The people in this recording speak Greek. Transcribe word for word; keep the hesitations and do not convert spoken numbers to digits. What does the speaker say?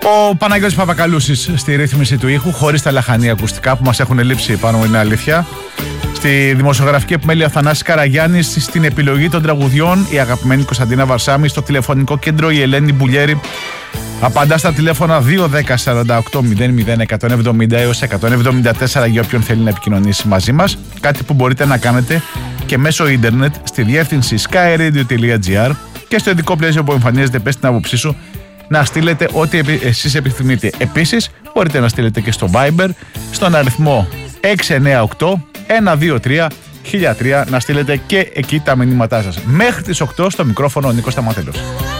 Ο Παναγιώτης Παπακαλούσης στη ρύθμιση του ήχου, χωρίς τα λαχανή ακουστικά που μας έχουν λείψει πάνω, είναι αλήθεια. Στη δημοσιογραφική επιμέλεια ο Θανάσης Καραγιάννης, στην επιλογή των τραγουδιών η αγαπημένη Κωνσταντίνα Βαρσάμι, στο τηλεφωνικό κέντρο η Ελένη Μπουλιέρη. Απαντά στα τηλέφωνα δύο δέκα σαράντα οκτώ μηδέν μηδέν εκατόν εβδομήντα έως εκατόν εβδομήντα τέσσερα για όποιον θέλει να επικοινωνήσει μαζί μας. Κάτι που μπορείτε να κάνετε και μέσω ίντερνετ στη διεύθυνση skyradio τελεία gr και στο ειδικό πλαίσιο που εμφανίζεται, πες την άποψή σου, να στείλετε ό,τι εσείς επιθυμείτε. Επίσης μπορείτε να στείλετε και στο Viber στον αριθμό έξι εννιά οκτώ ένα δύο τρία χίλια τρία, να στείλετε και εκεί τα μηνύματά σας. Μέχρι τις οκτώ στο μικρόφωνο ο Νίκος Σταματέλος.